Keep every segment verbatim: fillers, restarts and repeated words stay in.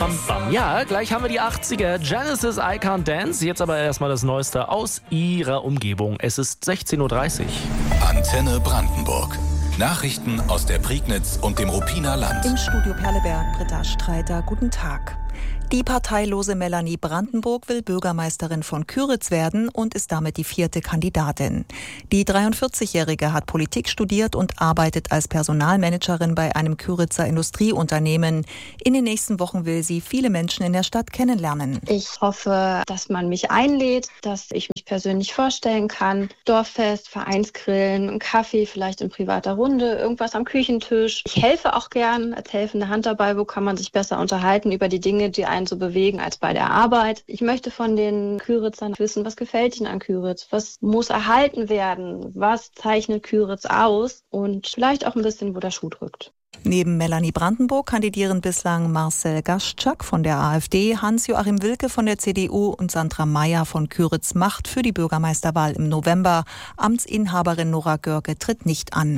bam, bam. Ja, gleich haben wir die achtziger. Genesis, I Can't Dance. Jetzt aber erstmal das Neueste aus ihrer Umgebung. Es ist sechzehn Uhr dreißig. Antenne Brandenburg. Nachrichten aus der Prignitz und dem Ruppiner Land. Im Studio Perleberg, Britta Streiter, guten Tag. Die parteilose Melanie Brandenburg will Bürgermeisterin von Kyritz werden und ist damit die vierte Kandidatin. Die dreiundvierzigjährige hat Politik studiert und arbeitet als Personalmanagerin bei einem Kyritzer Industrieunternehmen. In den nächsten Wochen will sie viele Menschen in der Stadt kennenlernen. Ich hoffe, dass man mich einlädt, dass ich mich persönlich vorstellen kann. Dorffest, Vereinsgrillen, einen Kaffee, vielleicht in privater Runde, irgendwas am Küchentisch. Ich helfe auch gern als helfende Hand dabei. Wo kann man sich besser unterhalten über die Dinge, die einen so bewegen als bei der Arbeit. Ich möchte von den Kyritzern wissen, was gefällt ihnen an Kyritz? Was muss erhalten werden? Was zeichnet Kyritz aus? Und vielleicht auch ein bisschen, wo der Schuh drückt. Neben Melanie Brandenburg kandidieren bislang Marcel Gaschczak von der AfD, Hans-Joachim Wilke von der C D U und Sandra Mayer von Kyritz Macht für die Bürgermeisterwahl im November. Amtsinhaberin Nora Görke tritt nicht an.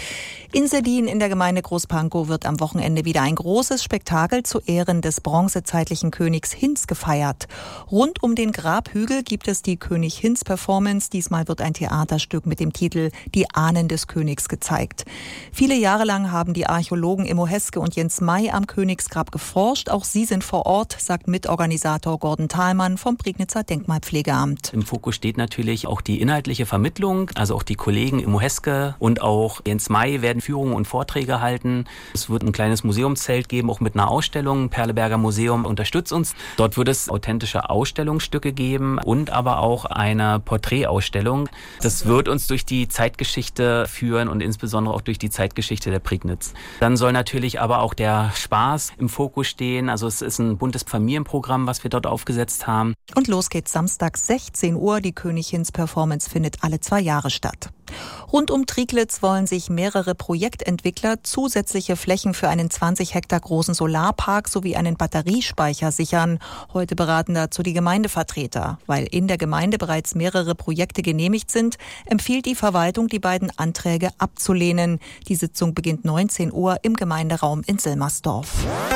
In Sedin in der Gemeinde Großpankow wird am Wochenende wieder ein großes Spektakel zu Ehren des bronzezeitlichen Königs Hinz gefeiert. Rund um den Grabhügel gibt es die König-Hinz-Performance. Diesmal wird ein Theaterstück mit dem Titel Die Ahnen des Königs gezeigt. Viele Jahre lang haben die Archäologen Immo Heske und Jens May am Königsgrab geforscht. Auch sie sind vor Ort, sagt Mitorganisator Gordon Thalmann vom Prignitzer Denkmalpflegeamt. Im Fokus steht natürlich auch die inhaltliche Vermittlung. Also auch die Kollegen Immo Heske und auch Jens May werden Führungen und Vorträge halten. Es wird ein kleines Museumszelt geben, auch mit einer Ausstellung. Perleberger Museum unterstützt uns. Dort wird es authentische Ausstellungsstücke geben und aber auch eine Porträtausstellung. Das wird uns durch die Zeitgeschichte führen und insbesondere auch durch die Zeitgeschichte der Prignitz. Dann soll natürlich aber auch der Spaß im Fokus stehen. Also es ist ein buntes Familienprogramm, was wir dort aufgesetzt haben. Und los geht's Samstag sechzehn Uhr. Die König-Hinz-Performance findet alle zwei Jahre statt. Rund um Trieglitz wollen sich mehrere Projektentwickler zusätzliche Flächen für einen zwanzig Hektar großen Solarpark sowie einen Batteriespeicher sichern. Heute beraten dazu die Gemeindevertreter. Weil in der Gemeinde bereits mehrere Projekte genehmigt sind, empfiehlt die Verwaltung, die beiden Anträge abzulehnen. Die Sitzung beginnt neunzehn Uhr im Gemeinderaum in Silmersdorf.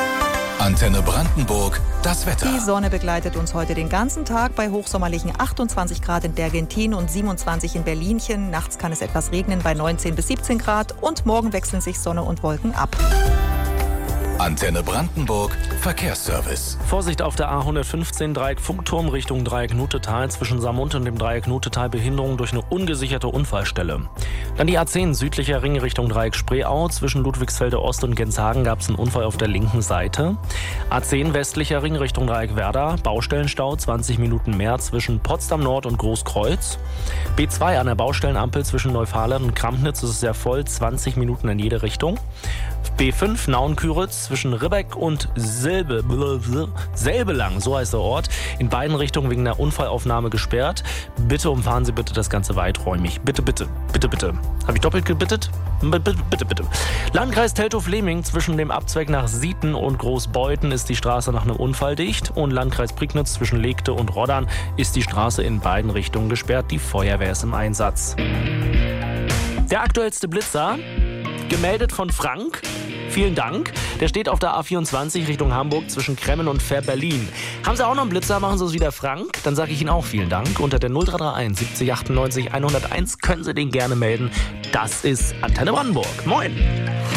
Antenne Brandenburg, das Wetter. Die Sonne begleitet uns heute den ganzen Tag bei hochsommerlichen achtundzwanzig Grad in Bergentin und siebenundzwanzig in Berlinchen. Nachts kann es etwas regnen bei neunzehn bis siebzehn Grad und morgen wechseln sich Sonne und Wolken ab. Antenne Brandenburg, Verkehrsservice. Vorsicht auf der A hundertfünfzehn, Dreieck Funkturm Richtung Dreieck Nutetal. Zwischen Samund und dem Dreieck Nutetal Behinderung durch eine ungesicherte Unfallstelle. Dann die A zehn, südlicher Ring Richtung Dreieck Spreeau. Zwischen Ludwigsfelde Ost und Genshagen gab es einen Unfall auf der linken Seite. A zehn, westlicher Ring Richtung Dreieck Werder. Baustellenstau, zwanzig Minuten mehr zwischen Potsdam Nord und Großkreuz. B zwei an der Baustellenampel zwischen Neufahlen und Krampnitz ist es sehr voll, zwanzig Minuten in jede Richtung. B fünf, Nauen-Küritz zwischen Ribbeck und Silbe, Selbelang, so heißt der Ort, in beiden Richtungen wegen der Unfallaufnahme gesperrt. Bitte umfahren Sie bitte das Ganze weiträumig. Bitte, bitte, bitte, bitte. Habe ich doppelt gebittet? Bitte, bitte, bitte. Landkreis Teltow-Fleming zwischen dem Abzweig nach Sieten und Großbeuthen ist die Straße nach einem Unfall dicht und Landkreis Prignitz zwischen Legte und Roddern ist die Straße in beiden Richtungen gesperrt. Die Feuerwehr ist im Einsatz. Der aktuellste Blitzer, gemeldet von Frank. Vielen Dank. Der steht auf der A vierundzwanzig Richtung Hamburg zwischen Kremmen und Ver-Berlin. Haben Sie auch noch einen Blitzer, machen Sie es wieder Frank. Dann sage ich Ihnen auch vielen Dank. Unter der null drei drei eins siebzig achtundneunzig hunderteins können Sie den gerne melden. Das ist Antenne Brandenburg. Moin.